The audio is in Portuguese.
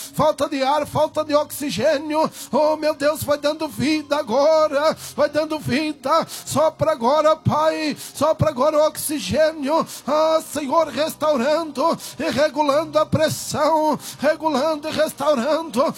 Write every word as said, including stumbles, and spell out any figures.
falta de ar, falta de oxigênio. Oh, meu Deus, vai dando vida agora, vai dando vida. Sopra agora, Pai, sopra agora o oxigênio. Ah, Senhor, restaurando e regulando a pressão, regulando e restaurando